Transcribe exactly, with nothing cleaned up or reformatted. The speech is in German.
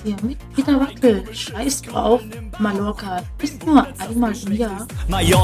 hier mit Peter Wackel. Scheiß drauf, Mallorca ist nur einmal im Jahr. Mallorca